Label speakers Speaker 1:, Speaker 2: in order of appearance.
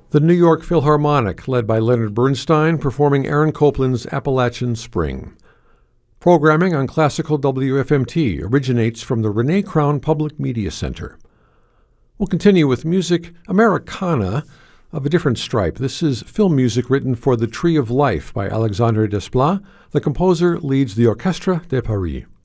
Speaker 1: The New York Philharmonic, led by Leonard Bernstein, performing Aaron Copland's Appalachian Spring. Programming on Classical WFMT originates from the Renee Crown Public Media Center. We'll continue with music Americana of a different stripe. This is film music written for The Tree of Life by Alexandre Desplat. The composer leads the Orchestre de Paris.